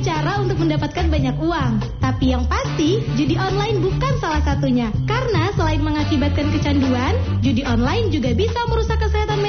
cara untuk mendapatkan banyak uang. Tapi yang pasti, judi online bukan salah satunya. Karena selain mengakibatkan kecanduan, judi online juga bisa merusak kesehatan mental